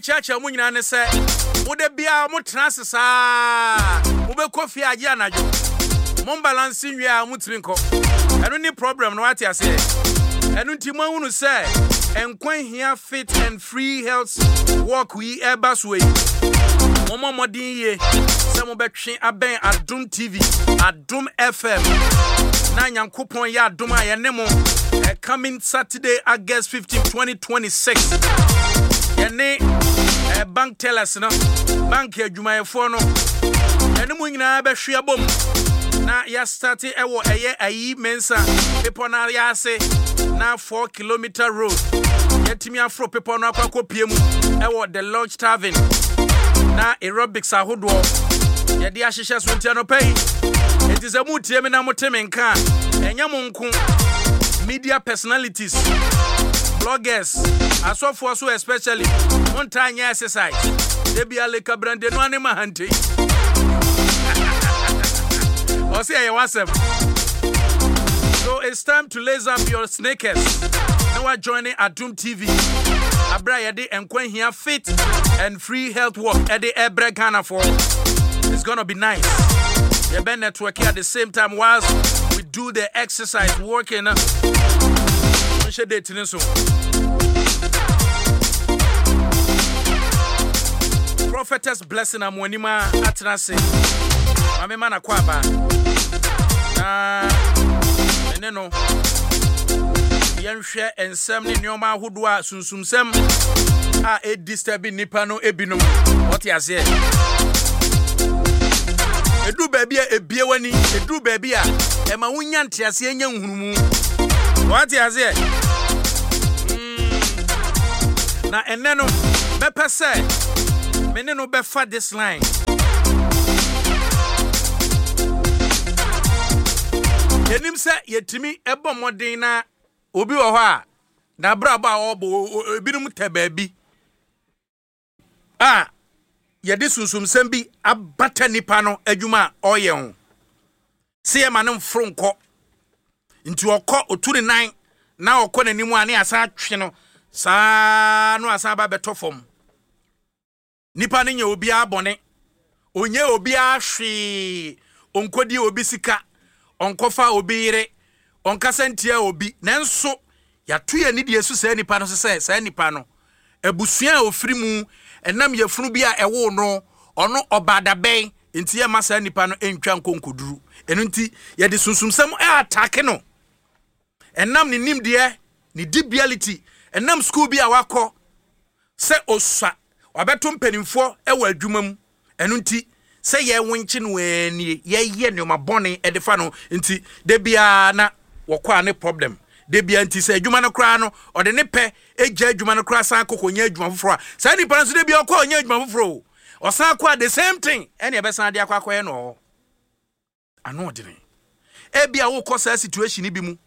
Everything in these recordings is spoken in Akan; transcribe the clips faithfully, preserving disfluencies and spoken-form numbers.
Chacha mu nyina ne se wo de bia mo trans saa wo be kofi age anajo mo balance nwe a mo tiri nko eno ni problem no ate ase eno nti mo hunu se enkwan hia fit and free health walk we ebas way mo modin ye se mo betwe aben Adum T V Adum F M na nyankopon ya Adum aye ne mo coming Saturday August fifteenth twenty twenty-six yene eh, bank tellers no bank adwumayefo no ene mu nyina be hwe abom na ya start ewo eye ayi mensa people na ya ase na four kilometer road yetimi afro people no akwakopiemu ewo the Lodge Tavern na aerobics ahodo yede ahyehye so ntia no pay entize mu tie me na moteme nka enya mu nko media personalities bloggers asofo also especially montanya exercise they be ale kabrande no anema hante o say you wasem so it's time to lace up your sneakers now we're joining Adum T V abra yede enkwan hia fit and free health walk at the Ebre Ghana for it's going to be nice you be networking at the same time whilst we do the exercise working uh, share date so prophetess blessing amonima atrase ame mana kwaba na eneno yenhwe ensem ne nyoma ahodo a sunsumsem a e disturb nipa no ebinom what you say edu baabi a ebie wani edu baabi a e ma wunya ntiase enya nhunumu what you say na eneno me pese mene no be fa this line enim se yetimi ebo modin na obi wo ho a na braba obo ebinum tebaabi ah yede sunsum sembi abata nipa no adwuma oye ho se ma no mfronko nti okọ oturi nan na okọ nanimu ane asa atwe no saa no asa ba betofom nipa ne nya obi abone onye obi ahwe onkodi obi sika onkofa obi yire onkasantia obi nanso yato ya ni de su saa nipa no se saa nipa no abusua ofiri mu enam yafunu bi a ewo no ono obadaben enti ya masa nipa no entwa nkonkoduru enu nti ye de sunsumsam e attack no enam ni nim de ni debility enam school bi a wakọ se osua obeto mpanimfo e wa adwuma mu enu nti se ye wonchi no ani ye ye ne mabone e de fa no nti de bia na wokọ ane problem de bia nti se adwuma no kra no ode ne pe eja adwuma no kra san kokonya adwuma foforo sa ni pa nso de bia okọ onya adwuma foforo o san kwa the same thing ene e be san de akwa akwa no ano odine e bia wokọ sa situation bi mu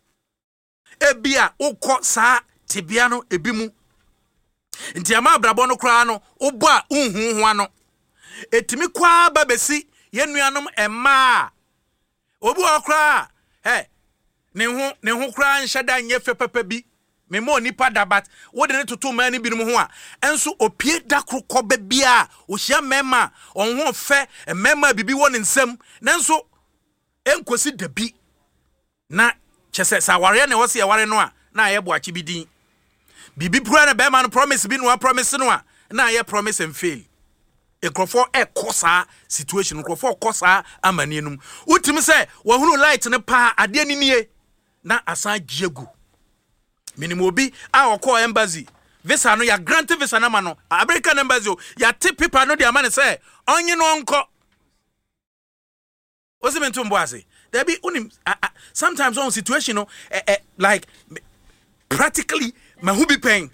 e bia wokọ sa tibia no ebi mu nti ama abrabo no kra no obo a unhu ho ano etimi kwa babesi yenuanom emma obi okra he ne ho ne ho kra nhada nye fe papa bi me mo nipa dabat wo de ne toto man ni binom ho a enso opie dakrokọ ba bia o hia mema on ho fe mema bibi wo ne nsam nanso enkosi dabi na chese sa ware ne wo se ware no a na ye bo achi bidin bibi pura na be man promise bi no promise no a na ye promise and fail ekrofo e kosa situation ekrofo kosa amani enum utimi se wo hunu light ne pa ade ani nie na asan giegu minimum obi a okọ embassy visa no ya grant visa na ma no American embassy ya tip paper no dia ma ne se onye no onko osimentu mbo ase there be unim uh, uh, sometimes on situation no uh, uh, like practically mahubi pain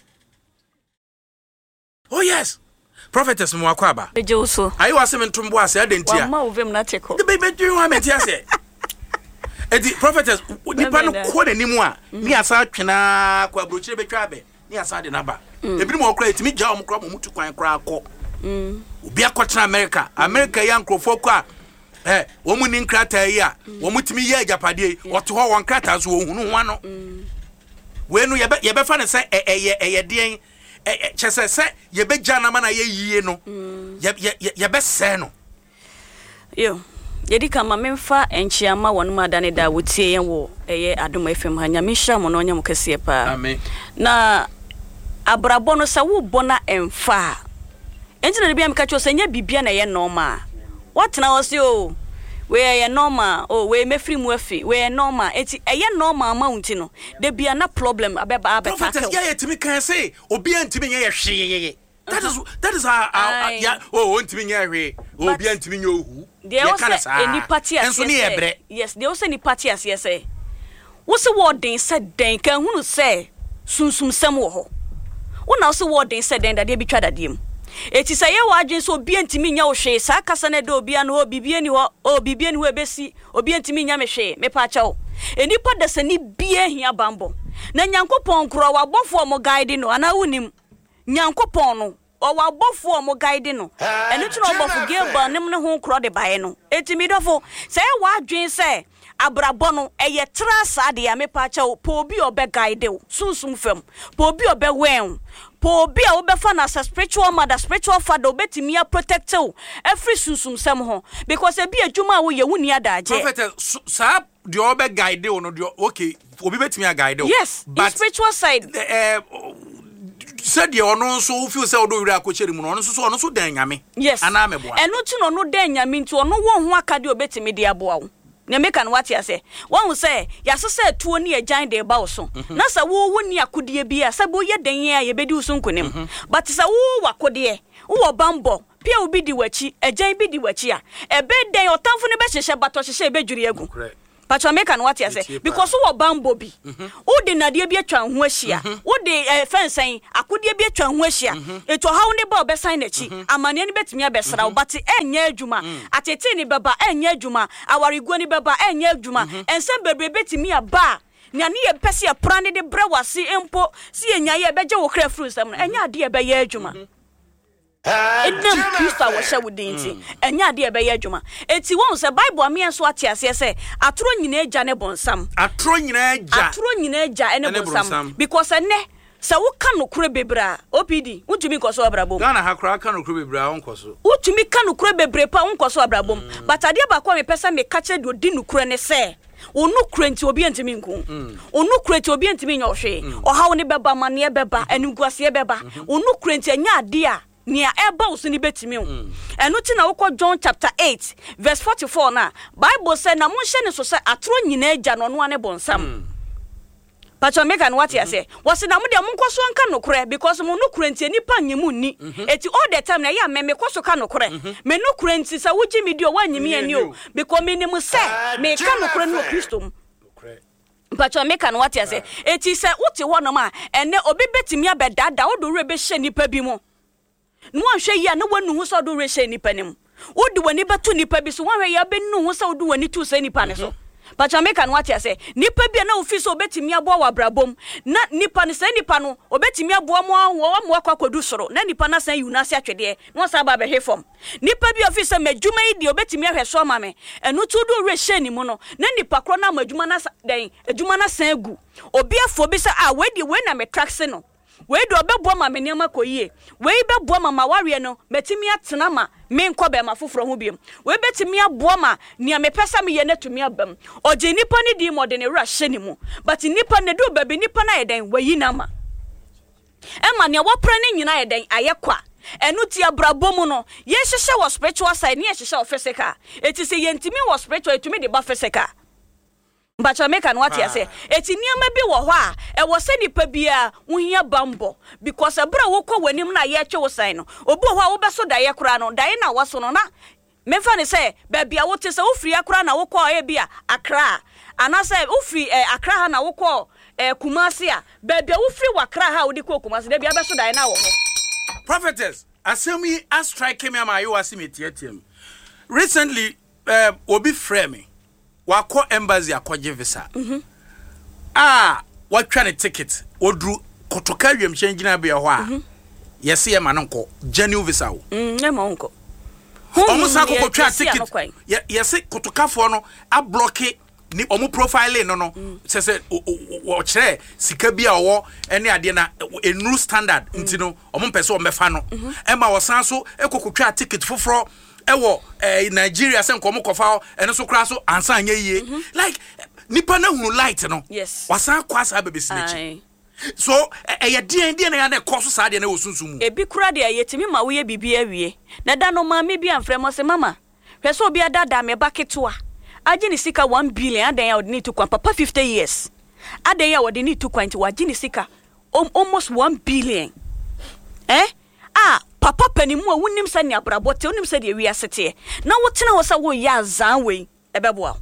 oh yes prophetess mo akwaba eje so ayi wasementu mbo ase adentia wa ma ovem na cheko the baby do wa meti ase edi prophetess nipa no ko nanimu a ni asa twena kwa brochire betwa abe ni asa de naba ebi mo okra etimi gya omkra mo mutu kwan kra akọ mm obi akọtra America America ya nkrofo kwa eh wo mu ni nkrata yi a wo mutimi ye agapade oto ho won krata so wo hunu ho ano we no ye be ye be fa ne se eye eye den kyese se ye be gya na ma na ye yie no ye ye ye be se no yo yedi kama memfa enchiama wonu adane da wotie yen wo eye Adom F M ha nya mehira mo no nya mo kase pa amen na abrabo no sa wo bona emfa entina bia meka cho senya bibia na ye normal watena wo se o we ye normal o we mefiri mu afi we normal eti eye normal amount no de bia na problem abeba abeta prophet ya yetimi kan say obi antimi ye hwe that is that is our, our yeah oh antimi ye hwe obi antimi ye ohu they also any party as yes they also any party as yes say wo se wording said den kan hunu say sunsum sem wo ho wo na wo se wording said den da de bi twa dadiem eti say ye wadwen so obi antimi nya wo hwe sa kasa na de obi an ho bibie ni ho o bibie ni ho ebesi obi antimi nya me hwe me pa cha wo eni pa da sani bie hia bambo na nyankopon kro wa bofo mo guide no ana wunim nyankopon no o wa bofo mo guide no eni tu no bofo geba nim ne ho kro de bae no eti mi dofo say wadwen say abrabo no eye trasa de ya me pa cha wo po obi obe guide wo sunsum fam po obi obe wen po bi a wo be fa na spiritual mother spiritual father obetimi a protect you every susum sem ho because e bi adwuma wo ye wuni adaje prophet sa the obe guide wo no okay obi betimi a guide wo yes but spiritual side eh said the ono so feel say odo wura akochere mu no ono so ono so dan nyame yes ana meboa eno ti no no dan nyame nti ono wo ho akade obetimi de aboa wo na make an what ya say one say ya so say tuo ni agyan de ba wo so na sa wo wo ni akodie bia sa bo ye dan ya ye bedi wo so nkonem but sa wo wakodie wo bambo pia obi di wachi agyan bi di wachi a ebe dan otamfo ne be hyehye bato hyehye be dwuri egu Pacho make an what ya say because wo bambo bi wo de nade bi atwa ho ahia wo de fensen akodie bi atwa ho ahia eto hawo ne ba obesan na chi amane ne betimi abesra but enya adwuma atete ni baba enya adwuma awariguo ni baba enya adwuma ensem bebre betimi aba nya ne ye pese ya prane de brewase empo si enya ye beje wo kra fru sam enya ade ye be ye adwuma Edem Christa wo hye wudinti enya de ebe ye adwuma eti won se Bible ame so ate ase se atoro nyina agya ne bonsam atoro nyina agya atoro nyina agya ne bonsam because ene se wo ka no kure bebra O P D utumi koso abrabom Ghana ha kura ka no kure bebra won koso utumi ka no kure bebre pa won koso abrabom but ade ba kwa me pesa me ka che de odi no kure ne se onu kure nti obi antimi nku onu kure nti obi antimi nya ohwe ohawo ne beba mane beba anuguase beba onu kure nti anya ade a nia eba usuni betimi o eno ti na wokọ John chapter eight verse forty-four na Bible say na monhye ne so say atoro nyina agya no no ane bonsam Pacho make an what you say was na mo de monkoso anka no kure because mo no kure nti nipa nyimu ni eti all the time na ya me me koso ka no kure me no kure nti sa wuji mi dio wanyimi ani o because me ni mo say me ka no kure no Kristo Pacho make an what you say eti say wote ho no ma ene obi betimi abedada wo do re be hye nipa bi mo no ahwe ya na wanu hu so do rehye nipa nim wodi wani beto nipa bi so wanhwe ya be nu hu so do wani tu se nipa ne so but American what ya say nipa bi na ofi so obetimi aboa wa brabom na nipa ne se nipa no obetimi aboa mo wo mo akwakodu soro na nipa na san yunase atwede no sa ba be hwe fom nipa bi ofi se madwuma yi di obetimi ahwe so ma me enu tu do rehye ni mu no na nipa kro na madwuma na den adwuma na san egu obi afo bi se ah we di we na me traxe no we do obeboa ma meni amakoyie we beboa ma maware no metimi atena ma me nkobe ma foforo ho biem we betimi aboa ma nia me pesa me ye natumi abam oje nipa ne di mo de ne ra hye ni mu but nipa ne do baby nipa na yeden wayi na ma e ma ne wopra ne nyina yeden ayekwa enu ti abrabo mu no ye hyehye wo spiritual side ne ye hyehye wo physical eti se ye ntimi wo spiritual etumi de ba physical Bacha make an what you say eti niam bi wo ho a e wo se nipa bia wo hia bambo because abra wo kọ wanim na ye twe wo san no obi ho a wo beso da ye kura no da ye na waso no na memfa ne se ba bia wo te se wo firi akura na wo kọ e bia akra ana se wo firi akra ha na wo kọ Kumasi a ba bia wo firi wakra ha wo di kọ Kumasi da bia beso da ye na wo ho prophetess asemi a strike me am ayo asimetiatem recently uh, obi frame me wako embassy akoje visa mhm ah watwa ne ticket odru kotoka wiem changina be ho a yesi e ma nko genuine visa wo mm e ma nko omo sa kokotwa ticket yesi kotokafo no a blocke ni omu profiling no no se se wo kire sika bia wo ene ade na a new standard nti no omu pese o mefa no e ma wo san so ekokotwa ticket foforo e wo Nigeria se nkomo kofa ene so kra so ansa anya yie like nipa na hunu light no wasan kwasa bebesinechi so eye dien dien na ya na koso sa de na wo sunsumu ebi kura de yetimi ma wo ye bibia wie na da no ma me bia mfremo se mama hwese obi adada me baketo a agini sika one billion adan ya odini to kwan papa fifty years adan ya odini to kwan ti wagini sika almost one billion eh ah papa panimu a wonim sa ne abrabote wonim sa de wi asete na wotena wo sa wo ya zan we ebebo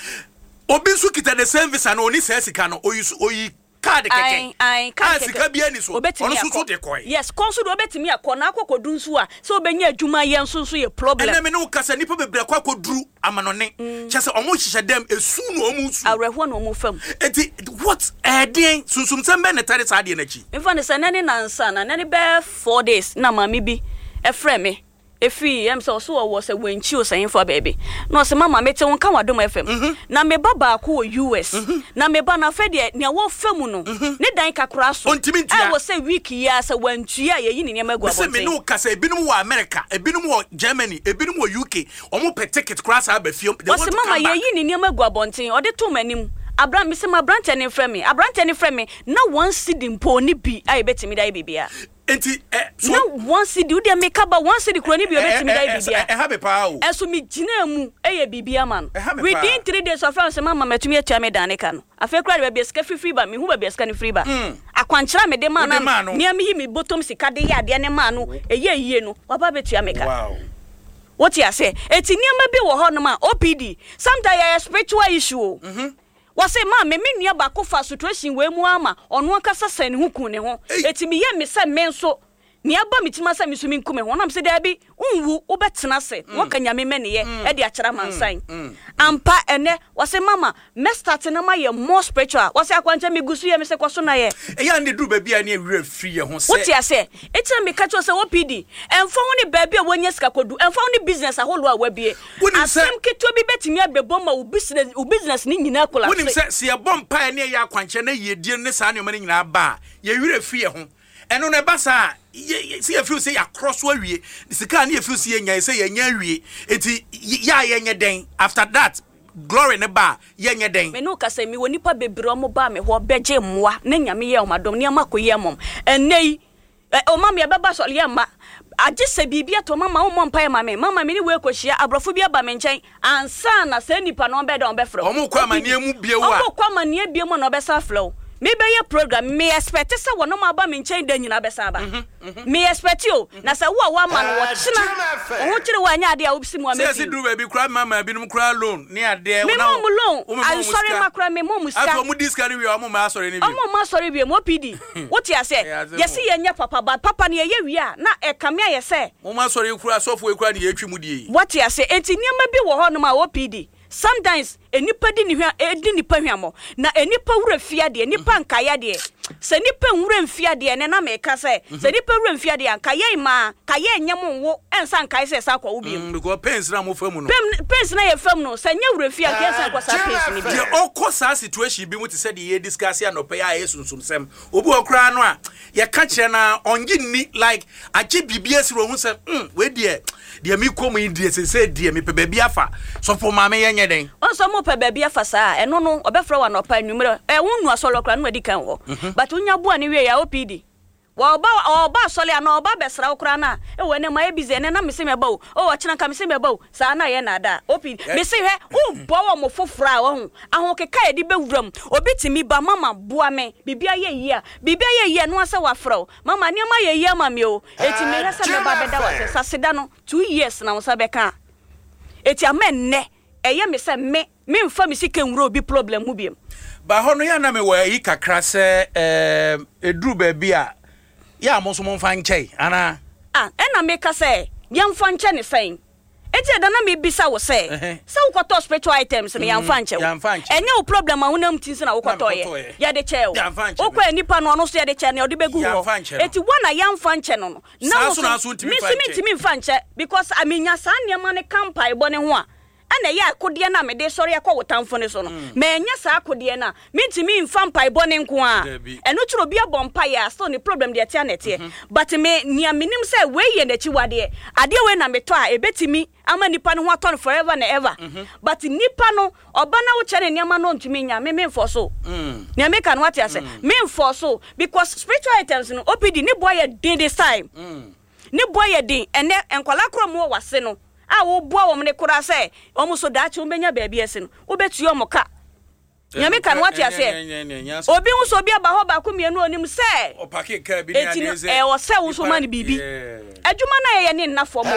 obi su kita the same visa na oni sa sika no oyi oyi card keke ai ai sika bia ni so ono susu de koi yes konsu do betimi akona akokodun su a se obenya adwuma ye nso so ye problem ene me no kasa nipa bebre akokoduru amanone chese omo hihye dem esu no omo su awreho no omo fam eti what eden sunsum sembe ne tare sa de na chi mfa ne se nani nansa na nani be four days na mama bi e frɛ me efi em so so wo se wanchi o san for baby no se mama mete won kan wadom F M na me baba ko U S na me ba na fe de ne wo fam no ne dan kakra so e wo se week ya se wantua ye yi ne ne magua bo se me no kasa ebinum wo America ebinum wo Germany ebinum wo U K omo pe ticket cross aba fie de wo se mama ye yi ne ne magua bonten o de to manim Abraham me se ma branch ne frɛ me abrante ne frɛ me na one city mpo ni bi ai betimi dai bibia enti eh so no one city we dey make up one city kroni bi obetimi dai bibia eh ha be pa o enso mi gina mu eye bibia man within three days of France mama matumi atua me dane ka no afa kura de be ska free ba me hu ba be ska ne free ba akwankyera me de man na me mi yi me bottom sika de ya de ne man no eye yie no papa betua me ka wow what you say eti niam bi wo ho no ma O P D sometimes a spiritual issue mhm wase ma me me nua ba ko fa situation we mu ama ono akasa san hu kun ne ho eti me ye me se me nso ne aba mitima sa misumi nkume ho nam se da bi unwu obetena se wo kanya me me ne ye e de akira mansan ampa ene wase mama me start na ma ye more spiritual wase akwancha me gusu ye me se kwaso na ye e ya ndi du ba bia ne awira free ye ho se what you say eti na me ka cho se O P D emfa ho ne ba bia wonya sika kodu emfa ho ne business aholo a wabie asem keto bi betimi abebo ma u business u business ni nyina kola wonim se se ye bompa ne ye akwancha na ye die ne sa ne ma ne nyina ba ye wira free ye ho eno ne basa see if you say across we sika na if you see nya say nya wie enti ya ye nye den after that glory ne ba ye nye den me no kasa mi woni pa bebre o mo ba me ho beje mmoa na nyame ye o madom ne makoye mom enei o mama ye beba so ye ma age se bibia to mama o mo mpa ma me mama me ni we kohia abrofo bia ba me nchen ansa na se nipa no be de on be frɛ o mo kwa manie mu bie wo a o mo kwa manie bie mo no be sa frɛ me be your program me expect say wono ma ba me nchen da nyina be sa ba me expect you na say wo wa man wo china wo kire wa nya ade a obisi mu ameti say do baby kra mama binum kra loan ne ade me mo loan I sorry makra me mo muska afa mu discard we o mo ma sorry ne bi o mo ma sorry bi mo P D what you say yes ye nya papa ba papa ne ye wi a na e kame ye say mo ma sorry kra sofo kra ne ye twi mu die what you say enti niam bi wo ho no ma O P D sometimes enipa di ni hwa edi nipa hwamo na enipa wura fia de enipa nkaya de se nipa wura mfia de ne na me ka se se nipa wura mfia de nkaya ma kaya nyem wo ensa nkaya se sa kwa wo bi because pens na mo famu no pens na ye fam no se nya wura fia ke ensa kwa sa pens ni bi de okosa situation bi mu te se de ye discuss ya no pe ya yesunsum sem obi okra no a ye ka kire na ongi ni like aje bibia si ro hu se mm we de de mi komu de se se de mi pe ba bi afa so for ma me ye nye den onso mo pe ba bi afa sa eno no obefra wa no pa numero e wonu asolo kra no adi kan ho but unya bua ni we ya O P D wa oba oba asole ana oba besra okra na e we ne ma e bize ne na me se me ba o o china ka me se me ba o sa na ye na da O P D me se he u bo wo mo fofra wo hu aho keka ye di bewuram obi timi ba mama bua me bibia ye yi a bibia ye yi no asa wa fra mama ne ma ye yi ma me o eti me hesa me ba beda wa sa seda no two years na wo sa be ka eti amenne eye me se me me mfa me sike nwuro obi problem hu biem ba ho no ya na me wa yi kakra se eh eduru ba bi a ya mo so mo mfa nkyai ana ah ena me ka se ye mfa nkyai ne sen eti da na me bisa wo se se wo koto spiritual items ne ya mfa nkyai enye wo problem ahunam tin se na wo koto ye ya de che wo kwa nipa no no so ya de che ne odi begu ho eti wana ya mfa nkyai no no na wo so mi ntimi mfa nkyai because aminya sa nneema ne kampai bone ho a ana ya akode na me de sori akọ wotamfo ne so no me enya sa akode na me ntimi mfa mpai bone nko a eno tro bia bompa ya so ne problem de tia nete but me nia minim say we ye na chi wade ade we na me to a ebetimi ama nipa no ho atọ forever and ever but nipa no oba na wo kye ne niam no ntimi nya me me mfo so nia me kan what ya say me mfo so because spiritual items no opidi ni boy ye dey this time ni boy ye dey ene enkwala krom wo wase no a wo boa wo mne kura se omo so da che umbenya baabi ese no wo betu omo ka nyame kan what ya se obi hu so bi aba ho ba ko mienu onim se o pake ka bi ni adeze e wo se wo so man bibi adwuma na ye ne nna fo mo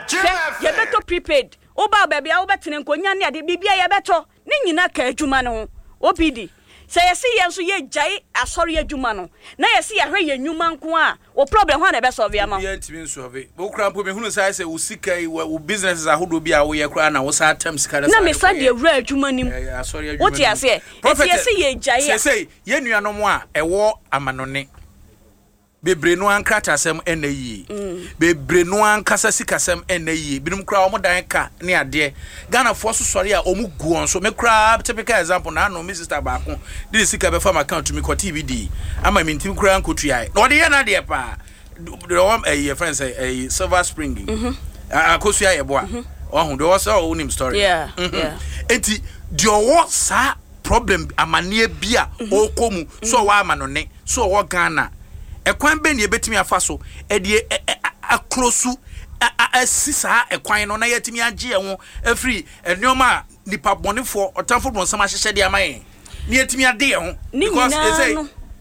ye beto prepaid wo ba baabi a wo betene nkonya ne ade bibia ye beto ne nyina ka adwuma no opidi se yesi ye nso ye jai asori adwuma no na yesi ya hwe ye nyuma nko a wo problem ho na be solve ama ye ntimi nsolve wo kra mpo me hunu sai se wo sika wo businesses ahodo bi a wo ye kra na wo sa atam sika na me sa de wura adwuma nim asori adwuma wo ti ase esi yesi ye jai se se ye nuanom a ewo amanone bebre no ankrata asem enayi bebre no ankasa sikasem enayi binum kra omo dan ka ne ade Ghana fo so sori a omu guon so me kra typical example na no me sister ba ko di sika be farm account to me ko T V D ama me ntim kra ankotua no de ye na de pa the one eh friends eh Silver Spring akosua ye boa ohun de was all him story yeah yeah enti de owo sa problem amane bia o komu so wa amanone so wo Ghana ekwan be ne betimi afa so e de aklosu asisa ekwan no na yetimi age ho afri enioma nipa bonefo otamfo bon sama hyehye de amaye ne yetimi ade ho because e say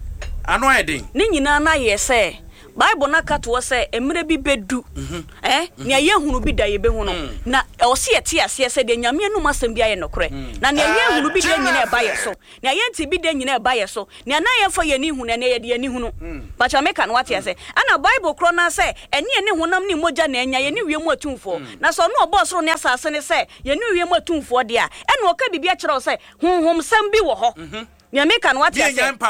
ano eden ni nyina na ye say Bible na kato say emre bi bedu eh ne ye hunu bi da ye be hunu na o se yete ase se de nyame anu masem bi aye nokre na ne ye hunu bi de nyina e ba ye so ne ye nti bi de nyina e ba ye so ne na ye fa ye ni hunu ne ye de ye ni hunu pa cha me kan what ye say ana Bible kro na say ene ye ni hunam ni moja na enya ye ni wiemu atumfo na so no obo soro ne asase ne say ye ni wiemu atumfo de a ene o ka bibia kire o say honhom sam bi wo ho Nya me kan what ya say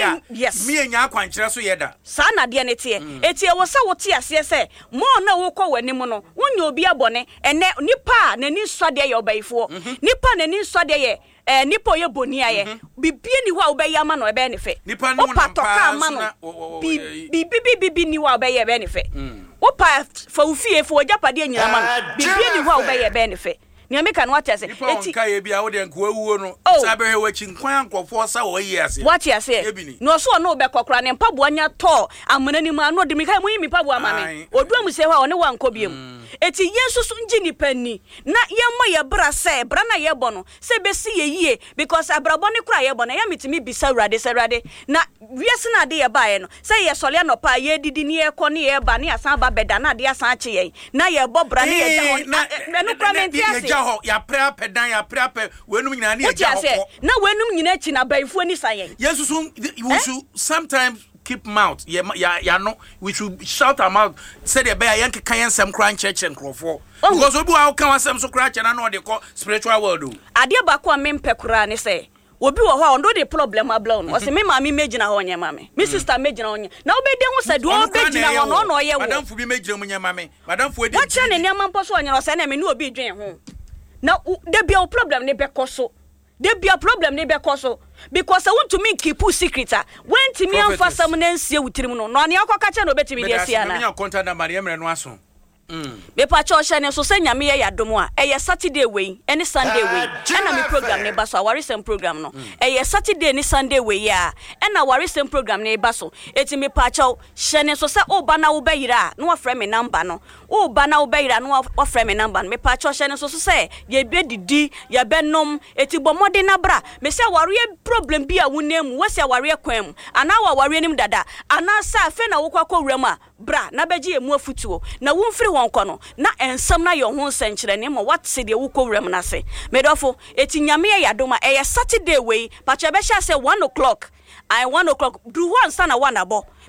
yes me nya akwankyere so yeda sa na de ne tie etie wo se wo tie ase se mo na wo kọ wanim no wonya obi abone ene nipa na ni sode ye obaifo nipa na ni sode ye eh nipa ye boni aye bibie ni wa obayi ama no ebe ne fe o patoka ama no bibi bibi ni wa obayi ebe ne fe o pa fa ufie fo japade anyina ama no bibie ni wa obayi ebe ne fe Nya me kan what ya say eti ka ye bia wo de nko awuo no sa be hwe wachi nkwan ankofo sa wo yi ase what ya say no so no be kokora ne mpaboa nya to amana ni ma no de mi kai mo yi mi mpaboa ma me oduamu se hwa one wa nkobiem eti yesu so nji ni pani na ye mo ye bra se bra na ye bo no se be si ye yie because abrabo ne kura ye bo na ye mitimi bisa urade se urade na wiase na de ye ba ye no se ye sole no pa ye didi ni ye ko ni ye ba ni asan ba beda na de asan ache ye na ye bo bra ne ye ja na no kura menti ase ho ya pra pedan ya pra pe wenum nyina na ye ja ho na wenum nyina chi na baifo ni sayen yesu so we should sometimes keep mouth ya ya no we should shout our mouth say the bear yank kan sem kran church and crofo because obi wa kan sem so kran na no de ko spiritual world o ade ba ko mempe kura ne say obi wo ho ondo de problem abla no o se me mama megina ho nya mama me sister megina ho nya na obede ho se do obegina ho no no ye wo madam fu bi megina mu nya mama madam fu edi wa cha ne nyama mpo so nya no se na me ne obi dwen ho na de bia problem ne be koso de bia problem ne be koso because I want to me keep secret when to me am for some na nsie wutirim no no ne akoka cha no betimi de sia na me nya contact number ye mre no aso mm me pa cha o hye ne so se nyame ye yadom a e ye Saturday wey any Sunday wey e na me program ne ba so awari sem program no e ye Saturday ni Sunday wey ya e na awari sem program ne ba so eti me pa cha o hye ne so se o ba na wo bayira no afre me number no o ba na wo bayira no afre me number me pa cha o hye ne so so se ye be didi ye be nom eti bomode na bra me se awari problem bi a wonam wo se awari kwam ana wa awari nim dada ana sa fe na wo kwakọ wura mu a bra na beji emu afutuo na wo mfiri won kono na ensam na ye ho nsenkyere ne mo what se de wo kowram na se medofo eti nyame ye yadoma e ye Saturday wey pa che be sha se one o'clock I one o'clock do one sana one abo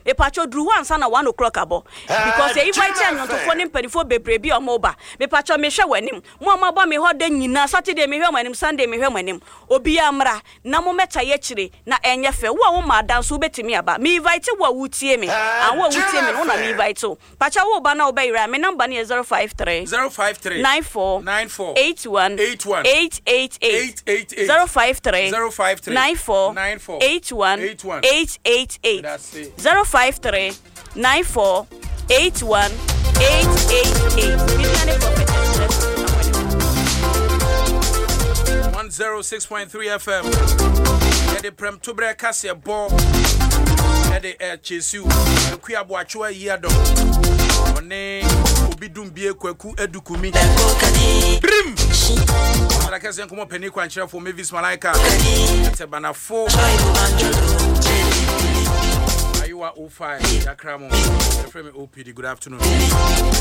e pacho dru one sana one o'clock abo because e invite anyonto ne mpanifo bebre bi o mo ba me pacho me hwe wanim mo ma ba me ho da nyina Saturday me hwe wanim Sunday me hwe wanim obi amra na mo meta ye kire na enye fe wo a wo ma dan so betimi aba me invite wo wutie me an wo wutie me no na me invite so pacho wo ba na wo ba ira me number na zero five three nine four eight one eight eight eight zero five three nine four eight one eight eight eight zero five three nine four eight one eight eight eight one oh six point three F M. Ede prem to bre kase bo. Ede e chesu. Ku aboacho yiado. One obidum bie kwaku edukumi. Brim. Ala kase nkomo pani kwanchira for Mavis Malaika. Te banafo. Ayiwa oh five Yakramo. Frame O P D. Good afternoon.